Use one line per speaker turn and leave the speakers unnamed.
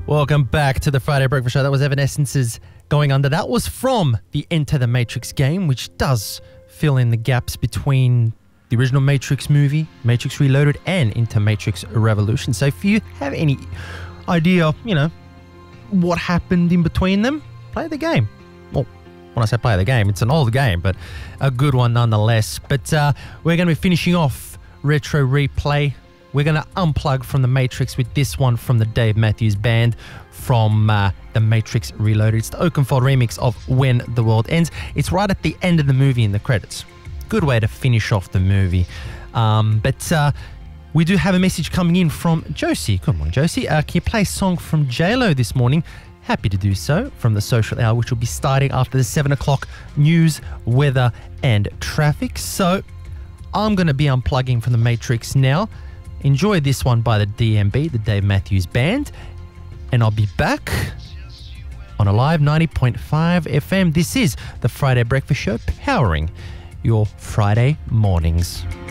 Welcome back to the Friday Breakfast Show. That was Evanescence's Going Under. That was from the Enter the Matrix game, which does fill in the gaps between the original Matrix movie, Matrix Reloaded, and Into Matrix Revolution. So if you have any idea, what happened in between them, play the game. Well, when I say play the game, it's an old game, but a good one nonetheless. But we're going to be finishing off Retro Replay. We're going to unplug from the Matrix with this one from the Dave Matthews Band from the Matrix Reloaded. It's the Oakenfold remix of When the World Ends. It's right at the end of the movie in the credits. Good way to finish off the movie. But we do have a message coming in from Josie. Good morning, Josie. Can you play a song from J-Lo this morning? Happy to do so from the Social Hour, which will be starting after the 7 o'clock news, weather, and traffic. So I'm going to be unplugging from the Matrix now. Enjoy this one by the DMB, the Dave Matthews Band, and I'll be back on Alive 90.5 FM. This is the Friday Breakfast Show, powering your Friday mornings.